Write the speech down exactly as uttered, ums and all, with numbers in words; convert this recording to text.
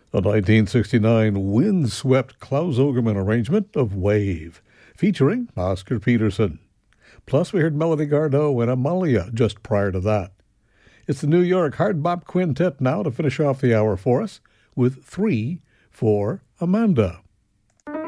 A nineteen sixty-nine wind-swept Klaus Ogerman arrangement of Wave, featuring Oscar Peterson. Plus, we heard Melody Gardot and Amalia just prior to that. It's the New York Hard Bop Quintet now to finish off the hour for us with Three for Amanda.